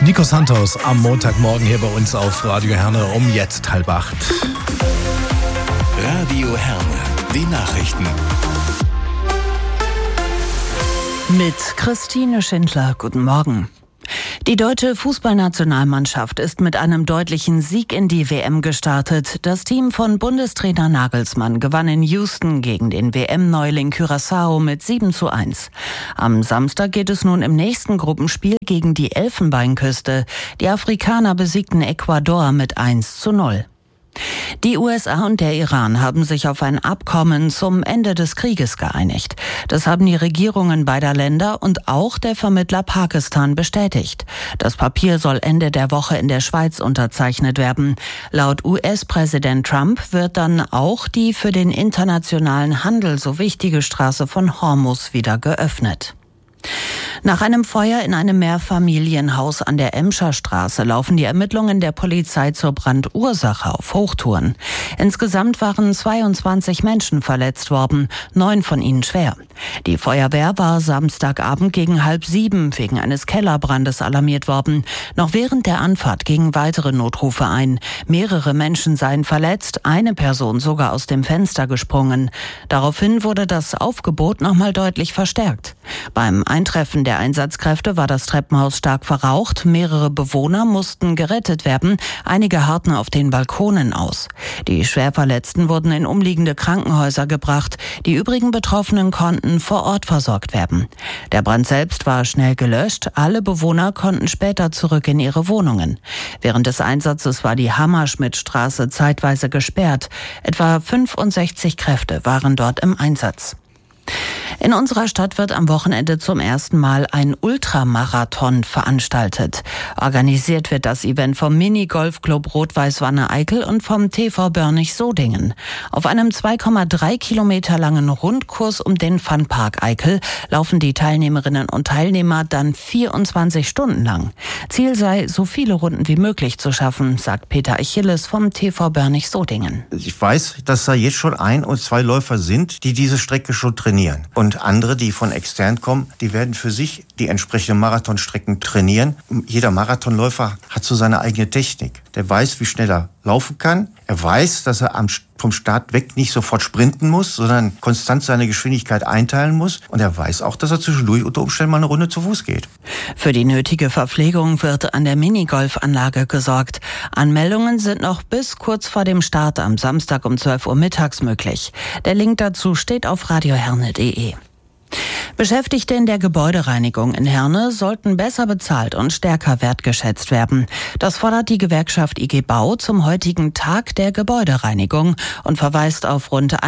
Nico Santos am Montagmorgen hier bei uns auf Radio Herne um jetzt 7:30. Radio Herne, die Nachrichten. Mit Christine Schindler, guten Morgen. Die deutsche Fußballnationalmannschaft ist mit einem deutlichen Sieg in die WM gestartet. Das Team von Bundestrainer Nagelsmann gewann in Houston gegen den WM-Neuling Curaçao mit 7:1. Am Samstag geht es nun im nächsten Gruppenspiel gegen die Elfenbeinküste. Die Afrikaner besiegten Ecuador mit 1:0. Die USA und der Iran haben sich auf ein Abkommen zum Ende des Krieges geeinigt. Das haben die Regierungen beider Länder und auch der Vermittler Pakistan bestätigt. Das Papier soll Ende der Woche in der Schweiz unterzeichnet werden. Laut US-Präsident Trump wird dann auch die für den internationalen Handel so wichtige Straße von Hormuz wieder geöffnet. Nach einem Feuer in einem Mehrfamilienhaus an der Emscher Straße laufen die Ermittlungen der Polizei zur Brandursache auf Hochtouren. Insgesamt waren 22 Menschen verletzt worden, 9 von ihnen schwer. Die Feuerwehr war Samstagabend gegen 6:30 wegen eines Kellerbrandes alarmiert worden. Noch während der Anfahrt gingen weitere Notrufe ein. Mehrere Menschen seien verletzt, eine Person sogar aus dem Fenster gesprungen. Daraufhin wurde das Aufgebot nochmal deutlich verstärkt. Beim Eintreffen der Einsatzkräfte war das Treppenhaus stark verraucht. Mehrere Bewohner mussten gerettet werden. Einige harrten auf den Balkonen aus. Die Schwerverletzten wurden in umliegende Krankenhäuser gebracht. Die übrigen Betroffenen konnten vor Ort versorgt werden. Der Brand selbst war schnell gelöscht. Alle Bewohner konnten später zurück in ihre Wohnungen. Während des Einsatzes war die Hammerschmidtstraße zeitweise gesperrt. Etwa 65 Kräfte waren dort im Einsatz. In unserer Stadt wird am Wochenende zum ersten Mal ein Ultramarathon veranstaltet. Organisiert wird das Event vom Minigolfclub Rot-Weiß Wanne-Eickel und vom TV Börnich-Sodingen. Auf einem 2,3 Kilometer langen Rundkurs um den Funpark Eickel laufen die Teilnehmerinnen und Teilnehmer dann 24 Stunden lang. Ziel sei, so viele Runden wie möglich zu schaffen, sagt Peter Achilles vom TV Börnich-Sodingen. Ich weiß, dass da jetzt schon 1 und 2 Läufer sind, die diese Strecke schon trainieren. Und andere, die von extern kommen, die werden für sich die entsprechenden Marathonstrecken trainieren. Jeder Marathonläufer hat so seine eigene Technik. Der weiß, wie schnell er laufen kann. Er weiß, dass er vom Start weg nicht sofort sprinten muss, sondern konstant seine Geschwindigkeit einteilen muss. Und er weiß auch, dass er zwischendurch unter Umständen mal eine Runde zu Fuß geht. Für die nötige Verpflegung wird an der Minigolfanlage gesorgt. Anmeldungen sind noch bis kurz vor dem Start am Samstag um 12 Uhr mittags möglich. Der Link dazu steht auf radioherne.de. Beschäftigte in der Gebäudereinigung in Herne sollten besser bezahlt und stärker wertgeschätzt werden. Das fordert die Gewerkschaft IG Bau zum heutigen Tag der Gebäudereinigung und verweist auf rund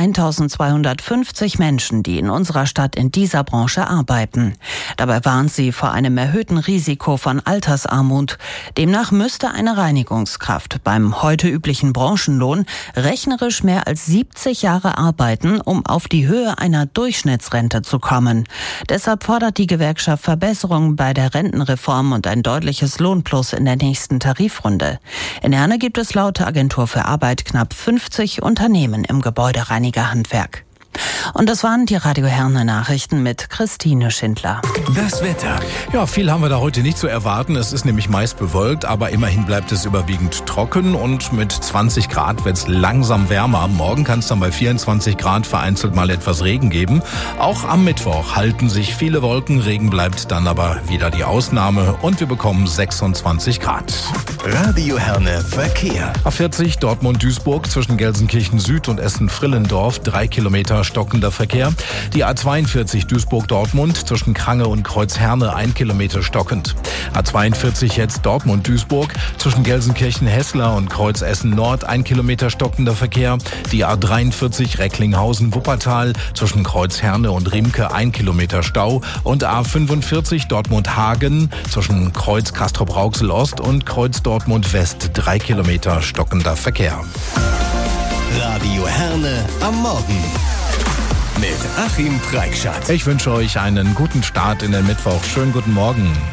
1250 Menschen, die in unserer Stadt in dieser Branche arbeiten. Dabei warnt sie vor einem erhöhten Risiko von Altersarmut. Demnach müsste eine Reinigungskraft beim heute üblichen Branchenlohn rechnerisch mehr als 70 Jahre arbeiten, um auf die Höhe einer Durchschnittsrente zu kommen. Deshalb fordert die Gewerkschaft Verbesserungen bei der Rentenreform und ein deutliches Lohnplus in der nächsten Tarifrunde. In Herne gibt es laut Agentur für Arbeit knapp 50 Unternehmen im Gebäudereinigerhandwerk. Und das waren die Radio Herne Nachrichten mit Christine Schindler. Das Wetter. Ja, viel haben wir da heute nicht zu erwarten. Es ist nämlich meist bewölkt, aber immerhin bleibt es überwiegend trocken und mit 20 Grad wird es langsam wärmer. Morgen kann es dann bei 24 Grad vereinzelt mal etwas Regen geben. Auch am Mittwoch halten sich viele Wolken. Regen bleibt dann aber wieder die Ausnahme und wir bekommen 26 Grad. Radio Herne Verkehr. A40 Dortmund-Duisburg zwischen Gelsenkirchen Süd und Essen-Frillendorf 3 Kilometer stockender Verkehr. Die A42 Duisburg-Dortmund zwischen Krange und Kreuzherne 1 Kilometer stockend. A42 jetzt Dortmund-Duisburg zwischen Gelsenkirchen-Hessler und Kreuz-Essen-Nord 1 Kilometer stockender Verkehr. Die A43 Recklinghausen-Wuppertal zwischen Kreuzherne und Riemke 1 Kilometer Stau. Und A45 Dortmund-Hagen zwischen Kreuz Castrop-Rauxel-Ost und Kreuz Dortmund-West 3 Kilometer stockender Verkehr. Radio Herne am Morgen. Mit Achim Preikschat. Ich wünsche euch einen guten Start in den Mittwoch. Schönen guten Morgen.